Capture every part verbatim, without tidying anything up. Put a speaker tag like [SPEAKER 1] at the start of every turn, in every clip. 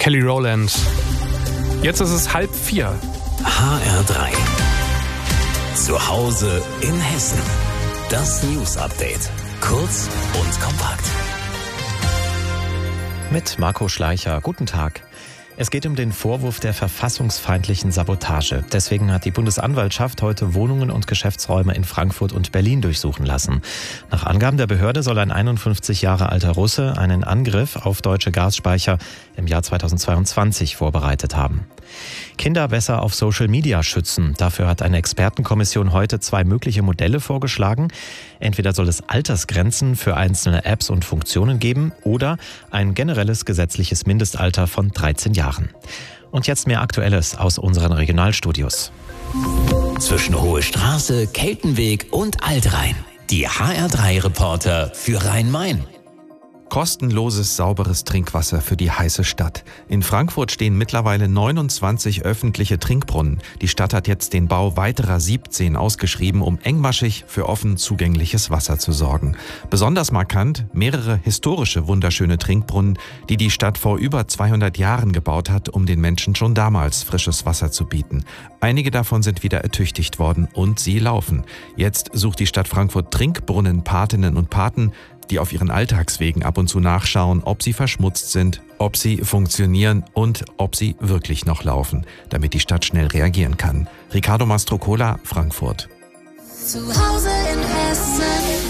[SPEAKER 1] Kelly Rowland. Jetzt ist es halb vier.
[SPEAKER 2] H R drei. Zu Hause in Hessen. Das News Update. Kurz und kompakt.
[SPEAKER 3] Mit Marco Schleicher. Guten Tag. Es geht um den Vorwurf der verfassungsfeindlichen Sabotage. Deswegen hat die Bundesanwaltschaft heute Wohnungen und Geschäftsräume in Frankfurt und Berlin durchsuchen lassen. Nach Angaben der Behörde soll ein einundfünfzig Jahre alter Russe einen Angriff auf deutsche Gasspeicher im Jahr zweitausendzweiundzwanzig vorbereitet haben. Kinder besser auf Social Media schützen. Dafür hat eine Expertenkommission heute zwei mögliche Modelle vorgeschlagen. Entweder soll es Altersgrenzen für einzelne Apps und Funktionen geben oder ein generelles gesetzliches Mindestalter von dreizehn Jahren. Und jetzt mehr Aktuelles aus unseren Regionalstudios.
[SPEAKER 2] Zwischen Hohe Straße, Keltenweg und Altrhein. Die H R drei Reporter für Rhein-Main.
[SPEAKER 4] Kostenloses, sauberes Trinkwasser für die heiße Stadt. In Frankfurt stehen mittlerweile neunundzwanzig öffentliche Trinkbrunnen. Die Stadt hat jetzt den Bau weiterer siebzehn ausgeschrieben, um engmaschig für offen zugängliches Wasser zu sorgen. Besonders markant mehrere historische, wunderschöne Trinkbrunnen, die die Stadt vor über zweihundert Jahren gebaut hat, um den Menschen schon damals frisches Wasser zu bieten. Einige davon sind wieder ertüchtigt worden und sie laufen. Jetzt sucht die Stadt Frankfurt Trinkbrunnenpatinnen und Paten, die auf ihren Alltagswegen ab und zu nachschauen, ob sie verschmutzt sind, ob sie funktionieren und ob sie wirklich noch laufen, damit die Stadt schnell reagieren kann. Ricardo Mastrocola, Frankfurt.
[SPEAKER 5] Zu Hause in Hessen.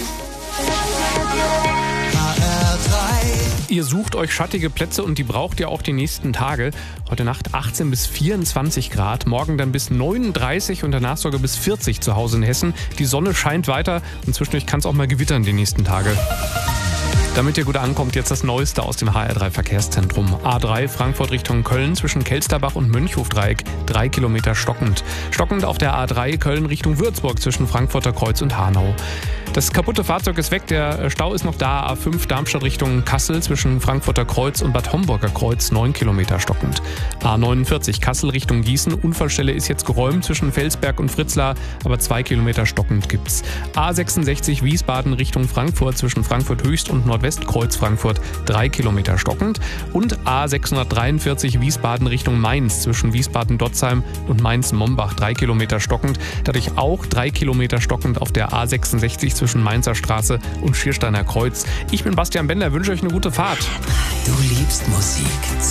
[SPEAKER 5] H R drei.
[SPEAKER 1] Ihr sucht euch schattige Plätze und die braucht ihr auch die nächsten Tage. Heute Nacht achtzehn bis vierundzwanzig Grad, morgen dann bis neununddreißig und danach sogar bis vierzig zu Hause in Hessen. Die Sonne scheint weiter und zwischendurch kann es auch mal gewittern die nächsten Tage. Damit ihr gut ankommt, jetzt das Neueste aus dem H R drei Verkehrszentrum. A drei Frankfurt Richtung Köln zwischen Kelsterbach und Mönchhofdreieck, drei Kilometer stockend. Stockend auf der A drei Köln Richtung Würzburg zwischen Frankfurter Kreuz und Hanau. Das kaputte Fahrzeug ist weg, der Stau ist noch da. A fünf Darmstadt Richtung Kassel zwischen Frankfurter Kreuz und Bad Homburger Kreuz, neun Kilometer stockend. A neunundvierzig Kassel Richtung Gießen, Unfallstelle ist jetzt geräumt zwischen Felsberg und Fritzlar, aber zwei Kilometer stockend gibt's. A sechsundsechzig Wiesbaden Richtung Frankfurt zwischen Frankfurt Höchst und Nordwestkreuz Frankfurt, drei Kilometer stockend. Und A sechshundertdreiundvierzig Wiesbaden Richtung Mainz zwischen Wiesbaden-Dotzheim und Mainz-Mombach, drei Kilometer stockend. Dadurch auch drei Kilometer stockend auf der A sechsundsechzig zwischen Mainzer Straße und Schiersteiner Kreuz. Ich bin Bastian Bender, wünsche euch eine gute Fahrt.
[SPEAKER 2] Du liebst Musik.